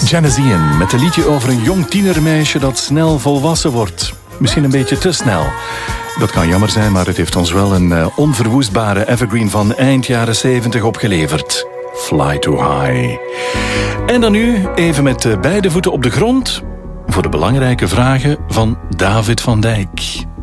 Janis Ian met een liedje over een jong tienermeisje dat snel volwassen wordt. Misschien een beetje te snel. Dat kan jammer zijn, maar het heeft ons wel een onverwoestbare evergreen van eind jaren 70 opgeleverd. Fly Too High. En dan nu even met beide voeten op de grond voor de belangrijke vragen van David van Dijk.